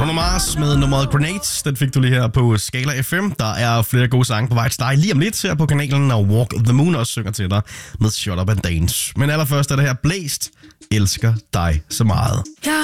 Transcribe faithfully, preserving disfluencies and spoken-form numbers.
Bruno Mars med nummeret Grenades. Den fik du lige her på Skala F M. Der er flere gode sange på vej til dig lige om lidt her på kanalen, og Walk the Moon også synger til dig med Shut Up and Dance. Men allerførst er det her Blæst. Elsker dig så meget.